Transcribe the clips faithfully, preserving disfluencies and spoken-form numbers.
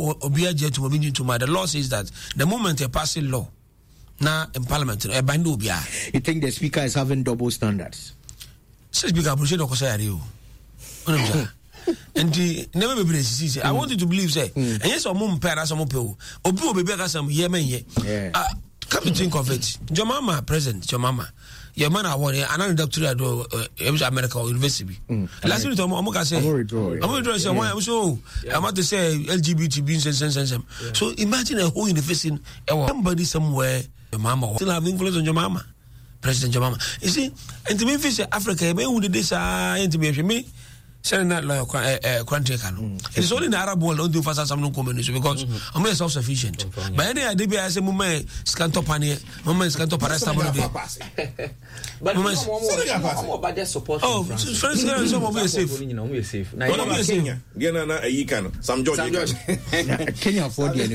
obia jet to me to my the law says that the moment you pass a law now in parliament e bind obia. You think the speaker is having double standards? Says speaker appreciate the cosa you. And the never be say I want you to believe say and yes or mum pair as some people obi obi aka some yemen ye. Ah, come to think of it. Your mama present, your mama. Your man I want another doctor at uh, America or University. Mm. Last week, I'm going to say, I'm going to say, why I'm so, I'm about to say L G B T being sensitive. So imagine a whole university, somebody somewhere, your mama still have influence on your mama, President your mama. You see, and to me, fish Africa, me who did this, and to me, sending that lawyer, country can. It's only in the Arab world, don't do fast as some community because I'm not self sufficient. But any idea, I say, Mumma, Scantopani, Mumma Scantopara. But I'm about their support. Oh, friends, some of us safe. You know, we're safe. Now, you're safe. Diana, a can. Some George. Kenya for the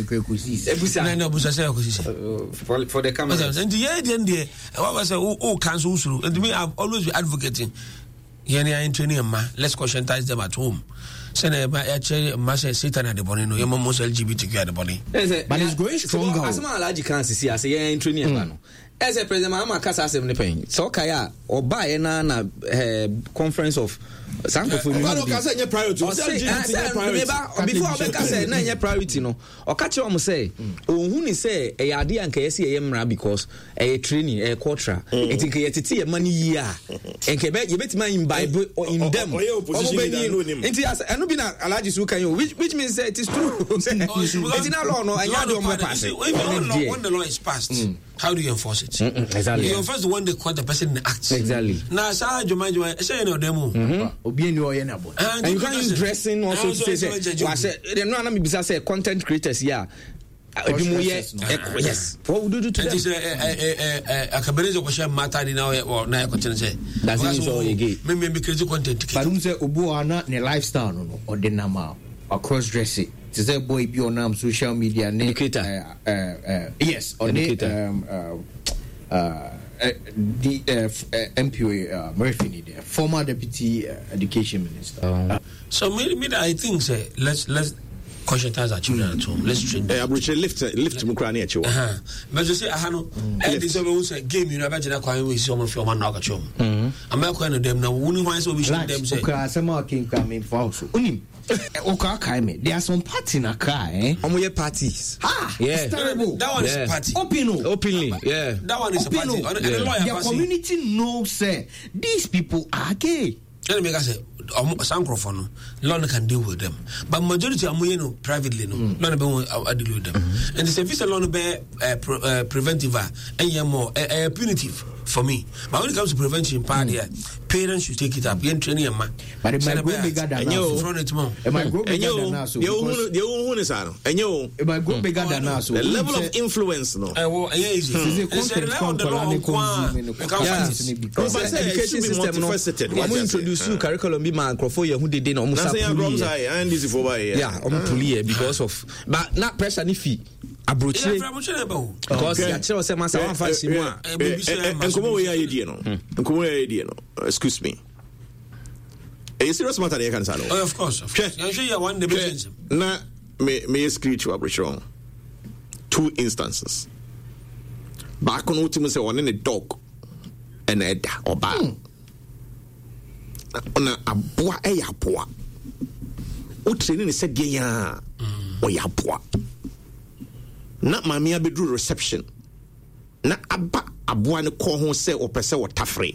Enukusis. For the cameras. And the end, the what was oh, cancel through. And to me, I've always been advocating. Yenya in training ma, let's conscientize them at home. Send a actually master Satan at the body, no, you're most L G B T Q at the body. But it's going stronger. As my allergic cancer, see, I say, in training. As a president, I'm a casa seven pain. So, Kaya, or buy a conference of Sanko for you. Your priority. Before I say, nine your priority, no, or catch you almost say, oh, who say a idea and K C M because a training, a quatra, and think you see a money year. And Quebec, you bet mine by in them. I know been a large who can you, which means it is true. It's not law, no, I don't know. When the law is passed, how do you enforce it? Mm-mm, exactly. You enforce the one they call the person in the act. Exactly. Now, Sarah, you mind you say no demo. And you can use dressing also to say, I said, they know I'm say content creators, yeah. Yes. What would you do to them? A cabaret of a matter in our or now continue say. That's also a gay. Maybe because content. But who say Ubuana ne lifestyle or the nama or cross dressing. To say boy be on social media indicator. Uh, uh, yes, on the um, uh, uh, the uh, uh, M P O uh, Murphy, the former deputy uh, education minister. Um, uh, so maybe, maybe I think say let's let's conscientize our children at home. Let's train them. I would lift lift Mukrani at you. Uh-huh. But you say I know and this over say game you never did acquire with some of your man knock at home. I'm not going to them now. Only why so we should them say. Okay, some king coming for unim. Okay, there are some parties in Accra, eh? Omoye parties. Ah, yeah. It's terrible. That one yeah. is a party. Openly. Openly, yeah. That one is Openly. a party. Yeah. And the lawyer the community knows, say, these people are gay. Let me say, some microphone, London can deal with them. But majority are you know, privately, no, London will deal with them. Mm-hmm. And the service alone be uh, preventive and more uh, punitive for me. But when it comes to prevention, part here, parents should take it up. You training a man. But it might go bigger than us. It might go bigger than us. And you, it might go bigger than us. The level of influence, no. Education system, no. I'm introduce you curriculum be man crofo who did no musa and this for yeah I'm pulley because of but not pressure ni fee abroche because ya tell say masa one five simu a enkomo we ya die no enkomo we ya die no excuse me a serious matter dey can say oh of course of course you sure one the na me me screech you abroche two instances back on ultimate say one in a dog and a or ba ona aboa e yaboa o training ne said ya o yaboa na mami abedru reception na aba aboa ne ko ho se o pese o tafre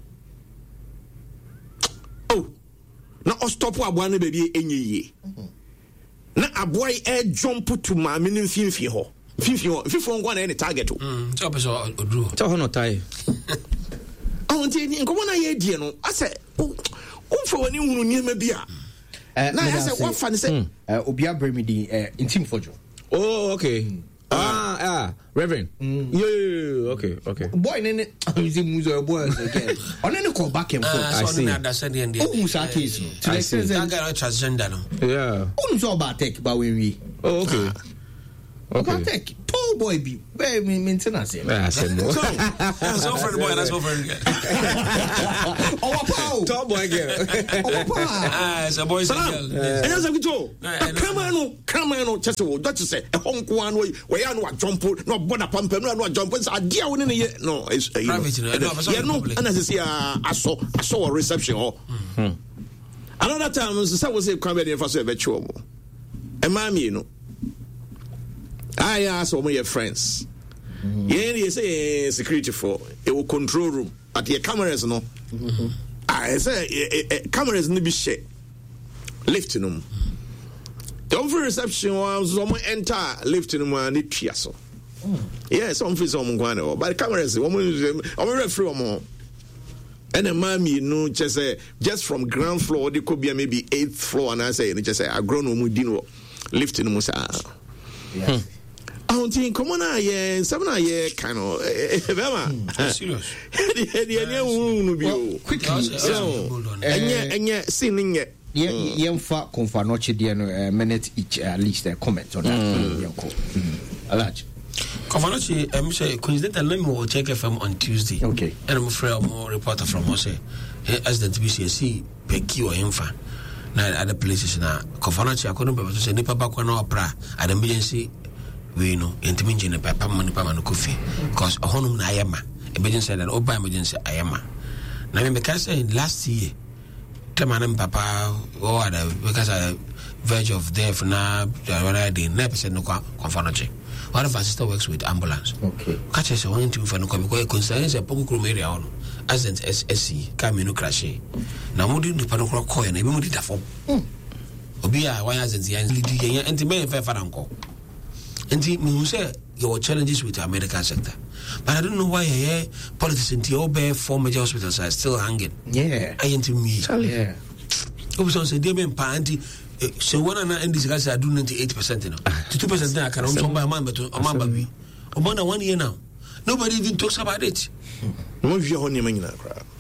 oh na o stop aboa ne baby enyiye na aboa e jump to mami ne mfimfi ho mfimfi ho mfimfi ho na e target mm so pese o dru so ho no tai oh nti nkomo na ye die no ase umfo wani hunu niema bia na ya say one fan say obi abremidi intim fojo oh okay mm. ah ah reverend mm. yeah okay okay boy nene is muzo boy again onene call back and forth I see oh musa case no to say that guy transgender no yeah unzo ba take ba we we oh okay okay take two boy be where maintenance. I said no. So friend boy, that's so friend girl. Oh, wow. Top boy girl. Oh, wow. Ah, it's a boy and girl. And that's a good job. Come on, come on, just what you say. A Hong Kong way, where you know jump, no border pump, no jump. I deal with it. No, it's private. Yeah, no, and as I see, I saw, I saw a reception. Another time, I was a comedy for a virtual. And mommy, you know, I asked all my friends. Yeah, they say security for it will control room at the cameras. No, I say cameras need be shut. Lifting them. The over reception was someone enter lifting them and it so. Yeah, some for some going on, but the cameras, woman, I'm referee more. And a mommy, you know, just say just from ground floor, they could be maybe eighth floor, and I say, and just say, I grown no dino lifting them. I don't think, come on, yeah, seven year kind of, serious. Quickly, and yet, and yet, singing yet. Yeah, young fat Confanoche, a minute each, at least a comment on that. A large. Confanoche, I'm saying, coincidental, let me check F M on Tuesday. Okay. And I'm afraid I'm more reporter from Mose. As the B C C, Pecky or Infa. Now, other places now, Confanoche, I couldn't be able to say, Nipa Bakwana opera at emergency. We know, intimate in a papa money, papa coffee. Because a honum Nayama, emergency that Oba emergency Ayama. Now, I can say last year, Cleman Papa, or other, because I verge of death now, I did never said no Confanoche. One of our sister works with ambulance. Okay. Catch us one to find a concerns a Poco area on as an S C, Camino Crashe. Now, moving to Panocro coin, and we did a form. Obia, why hasn't the Andy and the main fair uncle? And the say your challenges with the American sector. But I don't know why I hear politics in the Obe four major hospitals are still hanging. Yeah. I ain't to me. Yeah. Obviously, say, dear man, Panty. So one and in this guys are doing ninety-eight percent now. To two percent now, I can also buy a man, but a man, baby. About one year now. Nobody even talks about it. If you're on your money,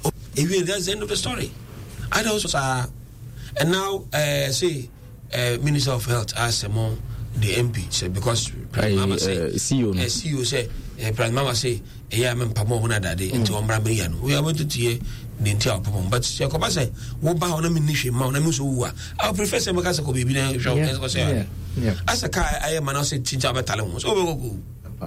if that's the end of the story. I also saw, and now, uh, say, uh, Minister of Health asked among the M P, say, because Prime Mama say, C E O, C E O say, Prime Mama say, yeah, I'm Pamo that day into Umbramian. We are going to hear. The entire problem, but say, "Come say, what about on a mission? Mount a musu. Our professor Macasa could be in show. Yeah, as a car, I am an say, Chinchaba Talons. Oh, go.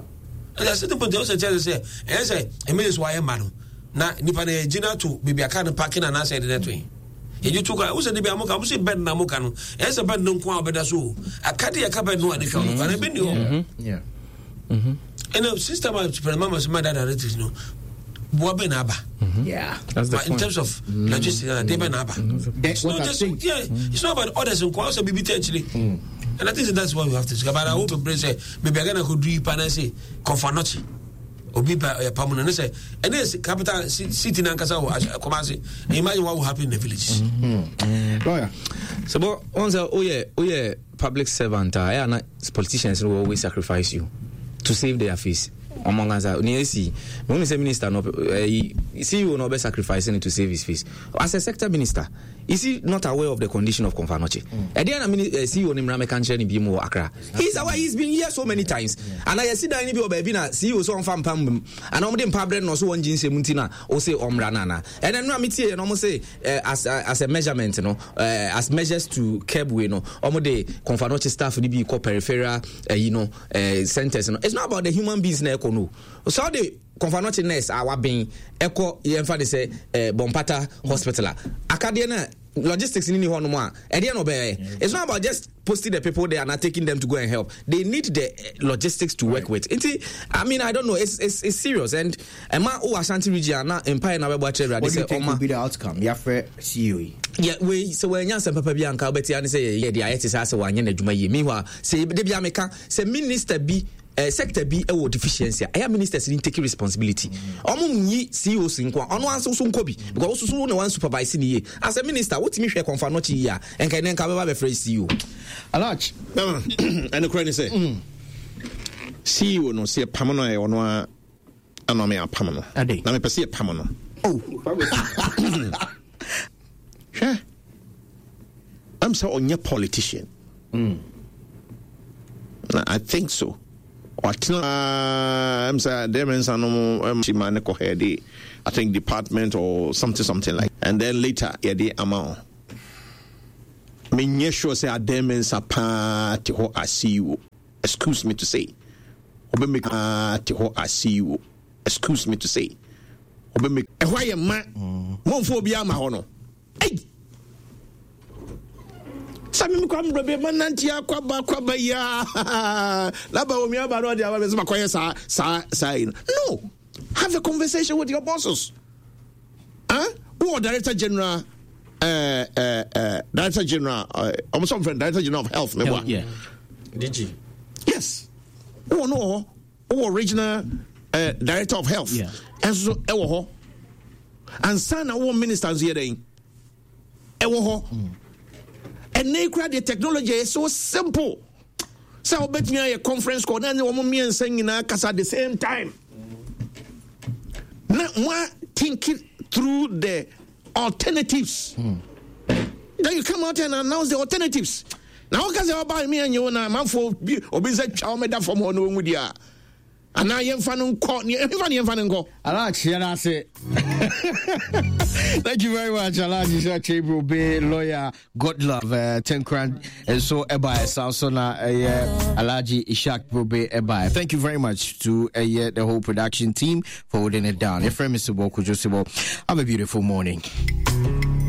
And I said, the point also tell us, and say, a minute why a man. Now, Nipane Gina to be a kind of packing and I said that way. You took I was a Nibamuka, I was a bed Namukano, as a bed no qua bedasu. A caddy a cabin no addition, and I've been you. Yeah. And a system of Mama's mother that it is no. Wabenaba. Yeah. That's the but in terms of mm. logistics, uh, mm. it's not just yeah, mm. it's not about orders and quals B B T actually. Mm. And I think that's what we have to discover. But I hope and pray say maybe I'm gonna go do it and say Confanoche. Or be by a permanent and say and this capital city Nankasa come say imagine what will happen in the villages. Mm-hmm. Lawyer. So but once oh yeah, oh yeah, public servant, uh, yeah, politicians will always sacrifice you to save their face. Among us, when say minister, no, uh, see you will not be sacrificing it to save his face. As a sector minister, is he not aware of the condition of Confanoche? At the end, I mean, uh, see you in Ramakanche in Bimo Accra. He's aware. He's been here so many times, yeah. And I see that any baby na see you so on farm pam, and I'm them pabren no so one jeans muntina or say omranana, and then I'm here and almost say uh, as uh, as a measurement, you know, uh, as measures to curb we know, almost the Confanoche staff will be called peripheral, uh, you know, uh, centers. You know. It's not about the human beings na no. So the Confanoche nurse our being echo yemfa de say uh, Bompata hospital. Acadiana logistics in one more. It's not about just posting the people there and not taking them to go and help. They need the logistics to work right. with. I mean, I don't know. It's it's, it's serious. And Emma O Ashanti region na empire na webo area. What do you think will be the outcome? You have C E O. Yeah, we so when you say Papa Bianca, but you say yeah, the I T S say one year adwuma yi. Meanwhile, say de bia meka say minister bi Uh, sector B a deficiency. I am ministers in taking responsibility. Omo nyi C E O sinko. Ono anso so nko bi because so no one supervise ni. As a minister, what me hwe Confanoche here and can then come be free C E O. Alach. And the credit say. C E O no say pamano e ono a ano me apamano. Na me pese pamano. Oh. Sure. I'm so onye politician. Mm. I think so. Watna, I'm saying, there is an she man head, I think department or something, something like. And then later, yeah, the amount. Me nye sure say ademens a party ho I see you. Excuse me to say. Obe me party ho I see you. Excuse me to say. Obe me. Eh why man? Mon fo bi ama ho no. Hey. Sami mi kwa mrobe mananti akwa ba kwa ba ya. Laba o mi aba no dia ba se makoye sa sa sa. No. Have a conversation with your bosses. Huh? Who are Director General? Uh, uh, uh, Director General, uh, I'm some friend, Director General of Health, Health yeah. D G. Yes. Oh no, oh original uh, Director of Health. Yeah. And so, oh, and son, our ministers here, then, oh, and they create the technology is so simple. So I'll bet me a conference call, and the woman me and saying in at the same time. Now, one thinking through the alternatives. Mm. Then you come out and announce the alternatives. Now, because you're about me and you and I'm for or be said, chow me that from one with you. And I am fanning caught near everybody and fanning go. I like I say. Thank you very much, Alaji Chebro Bay, lawyer, God love, uh, ten grand, and so Ebai Sansona, uh, Alaji Ishak Brobe Ebai. Thank you very much to uh, the whole production team for holding it down. Your friend, Mister Boko Josebo. Have a beautiful morning.